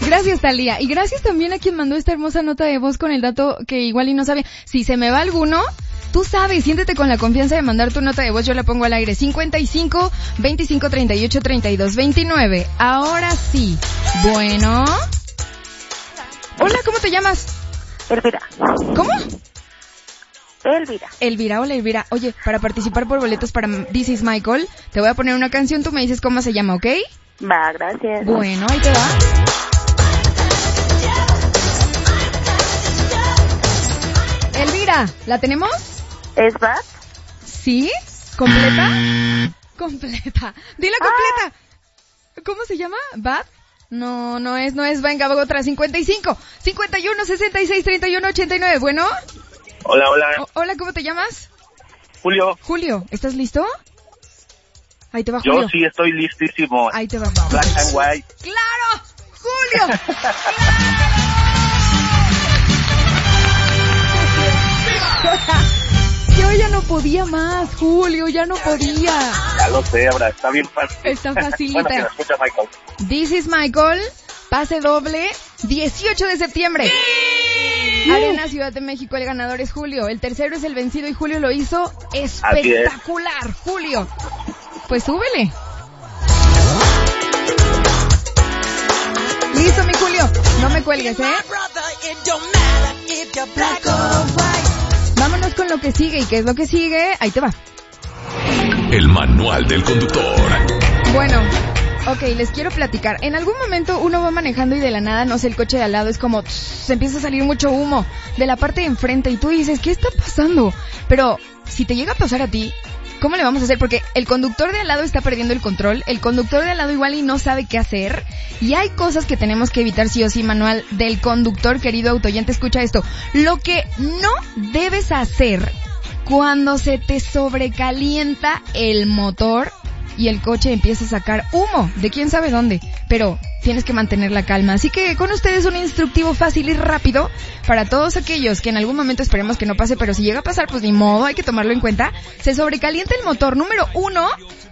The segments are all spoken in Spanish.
Gracias, Talía. Y gracias también a quien mandó esta hermosa nota de voz con el dato que igual y no sabía. Si se me va alguno, tú sabes, siéntete con la confianza de mandar tu nota de voz. Yo la pongo al aire. 55 25 38 32 29. Ahora sí. Bueno. Hola, ¿cómo te llamas? Elvira. ¿Cómo? Elvira. Elvira, hola Elvira. Oye, para participar por boletos para This Is Michael, te voy a poner una canción, tú me dices cómo se llama, ¿ok? Va, gracias. Bueno, ahí te va. Elvira, ¿la tenemos? ¿Es Bad? ¿Sí? ¿Completa? Completa. Dila completa. ¿Cómo se llama? ¿Bad? No es. Venga, otra. 55, 51, 66, 31, 89. Bueno. Hola. Hola, ¿cómo te llamas? Julio, ¿estás listo? Ahí te va, Julio. Yo sí estoy listísimo. Ahí te va. Black and white. ¡Claro! ¡Julio! Yo ya no podía más, Julio, ya no podía. Ya lo sé, ahora está bien fácil. Está facilita. Bueno, que lo escucha Michael. This is Michael, pase doble, 18 de septiembre. ¡Sí! Arena, Ciudad de México, el ganador es Julio. El tercero es el vencido y Julio lo hizo espectacular. Julio, pues súbele. Listo, mi Julio, no me cuelgues, Vámonos con lo que sigue. ¿Y qué es lo que sigue? Ahí te va. El manual del conductor. Bueno, ok, les quiero platicar. En algún momento uno va manejando y de la nada, no sé, el coche de al lado es como... se empieza a salir mucho humo de la parte de enfrente y tú dices, ¿qué está pasando? Pero si te llega a pasar a ti, ¿cómo le vamos a hacer? Porque el conductor de al lado está perdiendo el control, el conductor de al lado igual y no sabe qué hacer, y hay cosas que tenemos que evitar sí o sí, manual del conductor, querido autoyente, escucha esto. Lo que no debes hacer cuando se te sobrecalienta el motor y el coche empieza a sacar humo de quién sabe dónde, pero tienes que mantener la calma. Así que con ustedes un instructivo fácil y rápido para todos aquellos que en algún momento esperemos que no pase, pero si llega a pasar, pues ni modo, hay que tomarlo en cuenta. Se sobrecalienta el motor. Número 1,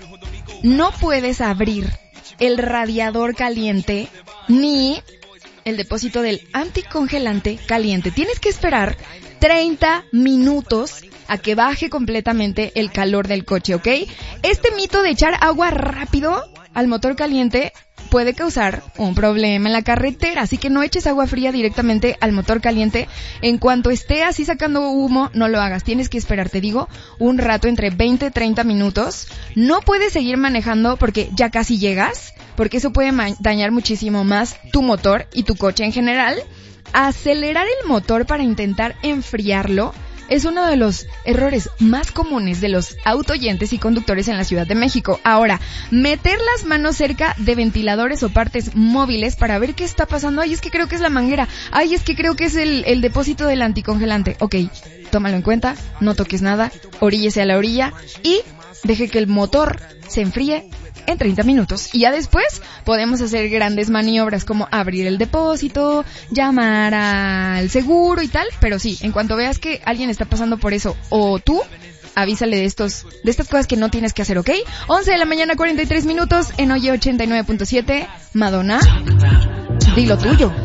no puedes abrir el radiador caliente ni el depósito del anticongelante caliente. Tienes que esperar 30 minutos a que baje completamente el calor del coche, ¿ok? Este mito de echar agua rápido al motor caliente puede causar un problema en la carretera, así que no eches agua fría directamente al motor caliente. En cuanto esté así sacando humo, no lo hagas. Tienes que esperar, te digo, un rato, entre 20 y 30 minutos. No puedes seguir manejando porque ya casi llegas, porque eso puede dañar muchísimo más tu motor y tu coche en general. Acelerar el motor para intentar enfriarlo es uno de los errores más comunes de los autoyentes y conductores en la Ciudad de México. Ahora, meter las manos cerca de ventiladores o partes móviles para ver qué está pasando. Ay, es que creo que es la manguera. Ay, es que creo que es el depósito del anticongelante. Ok, tómalo en cuenta, no toques nada, oríllese a la orilla y deje que el motor se enfríe en 30 minutos. Y ya después podemos hacer grandes maniobras como abrir el depósito, llamar al seguro y tal. Pero sí, en cuanto veas que alguien está pasando por eso o tú, avísale de estas cosas que no tienes que hacer, ¿ok? 11 de la mañana, 43 minutos en Oye 89.7. Madonna, di lo tuyo.